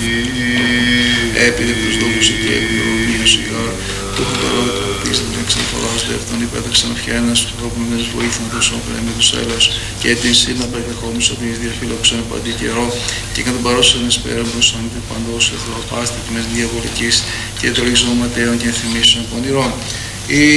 Επειδή τους λόγους και επιδρομίας η ώρα του χοντορόδου του πίστην του εξαναφοράς δεύτερον υπέταξαν ευχαίρινας του προπονημένες βοήθεια να δώσουν πρέμει τους έλεος και την σύλλα περιδεχόμενους ότι οι διαφύλαξαν παντή καιρό και κατά παρόσαν εσπέραν μπροσόν και παντός εθνοπάστη μες διαβολικής και τρογισμό ματέων και θυμίσεων πονηρών.